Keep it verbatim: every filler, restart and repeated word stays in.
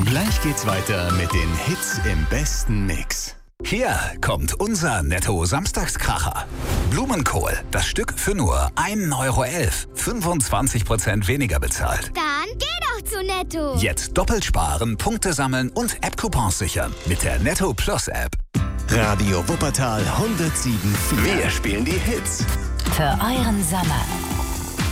Gleich geht's weiter mit den Hits im besten Mix. Hier kommt unser Netto-Samstagskracher. Blumenkohl, das Stück für nur ein Euro elf. fünfundzwanzig Prozent weniger bezahlt. Dann geh doch zu Netto. Jetzt doppelt sparen, Punkte sammeln und App-Coupons sichern mit der Netto Plus App. Radio Wuppertal hundertsieben Komma vier. Wir spielen die Hits. Für euren Sommer.